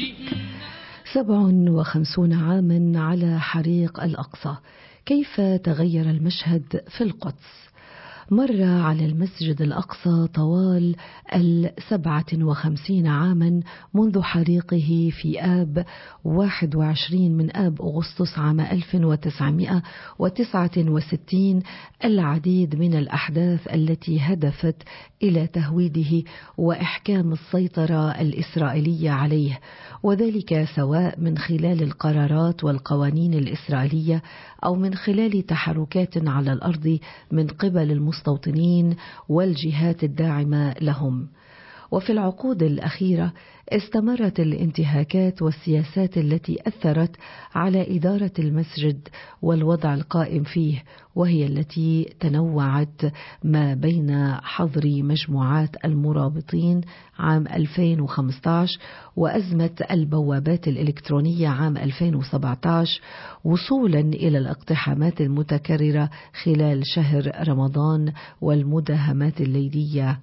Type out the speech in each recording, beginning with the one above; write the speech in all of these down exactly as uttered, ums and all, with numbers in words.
سبع وخمسون عاما على حريق الأقصى، كيف تغير المشهد في القدس؟ مر على المسجد الأقصى طوال السبعة وخمسين عاما منذ حريقه في آب واحد وعشرين من آب أغسطس عام ألف وتسعمائة وتسعة وستين العديد من الأحداث التي هدفت إلى تهويده وإحكام السيطرة الإسرائيلية عليه، وذلك سواء من خلال القرارات والقوانين الإسرائيلية أو من خلال تحركات على الأرض من قبل المستوطنين والجهات الداعمة لهم. وفي العقود الأخيرة استمرت الانتهاكات والسياسات التي أثرت على إدارة المسجد والوضع القائم فيه، وهي التي تنوعت ما بين حظر مجموعات المرابطين عام ألفين وخمسة عشر وأزمة البوابات الإلكترونية عام ألفين وسبعة عشر، وصولا إلى الاقتحامات المتكررة خلال شهر رمضان والمداهمات الليلية.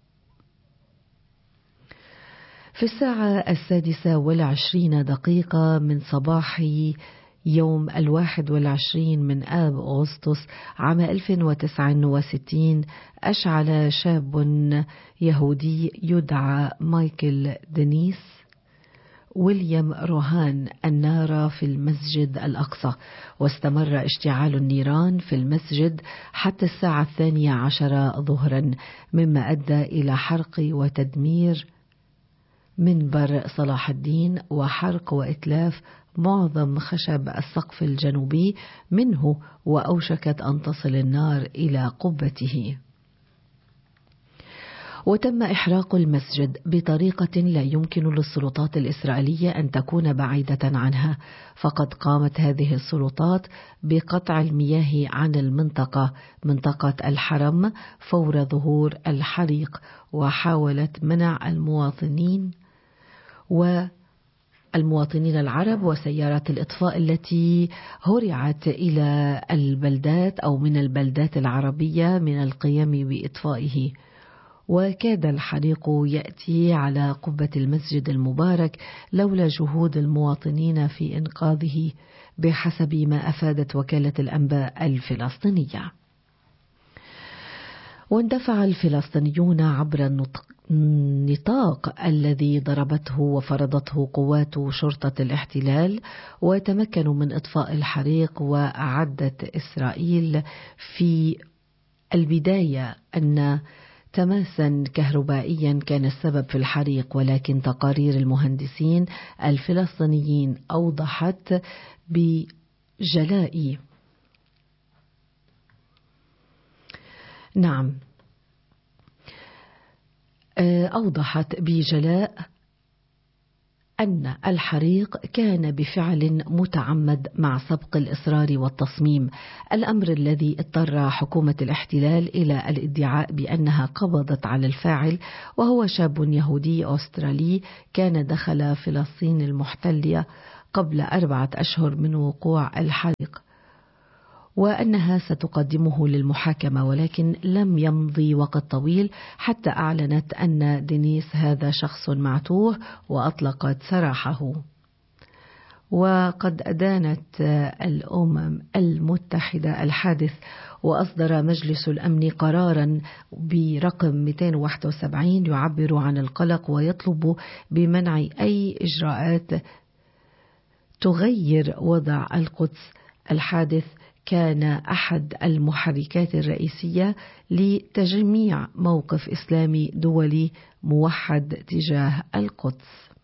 في الساعة السادسة والعشرين دقيقة من صباح يوم الواحد والعشرين من آب أغسطس عام ألف وتسعة وستين أشعل شاب يهودي يدعى مايكل دينيس ويليام روهان النار في المسجد الأقصى، واستمر اشتعال النيران في المسجد حتى الساعة الثانية عشرة ظهرا، مما أدى إلى حرق وتدمير منبر صلاح الدين وحرق وإتلاف معظم خشب السقف الجنوبي منه، وأوشكت أن تصل النار إلى قبته. وتم إحراق المسجد بطريقة لا يمكن للسلطات الإسرائيلية أن تكون بعيدة عنها، فقد قامت هذه السلطات بقطع المياه عن المنطقة منطقة الحرم فور ظهور الحريق، وحاولت منع المواطنين والمواطنين العرب وسيارات الإطفاء التي هرعت إلى البلدات أو من البلدات العربية من القيام بإطفائه. وكاد الحريق يأتي على قبة المسجد المبارك لولا جهود المواطنين في إنقاذه، بحسب ما أفادت وكالة الأنباء الفلسطينية. واندفع الفلسطينيون عبر النطاق الذي ضربته وفرضته قوات شرطة الاحتلال، وتمكنوا من إطفاء الحريق. وأعدت إسرائيل في البداية أن تماسا كهربائيا كان السبب في الحريق، ولكن تقارير المهندسين الفلسطينيين أوضحت بجلاء نعم أوضحت بجلاء أن الحريق كان بفعل متعمد مع سبق الإصرار والتصميم، الأمر الذي اضطر حكومة الاحتلال إلى الادعاء بأنها قبضت على الفاعل، وهو شاب يهودي أسترالي كان دخل فلسطين المحتلة قبل أربعة أشهر من وقوع الحريق، وأنها ستقدمه للمحاكمة. ولكن لم يمضي وقت طويل حتى أعلنت أن دينيس هذا شخص معتوه وأطلقت سراحه. وقد أدانت الأمم المتحدة الحادث، وأصدر مجلس الأمن قرارا برقم مئتين وواحد وسبعين يعبر عن القلق ويطلب بمنع أي إجراءات تغير وضع القدس. الحادث كان أحد المحركات الرئيسية لتجميع موقف إسلامي دولي موحد تجاه القدس.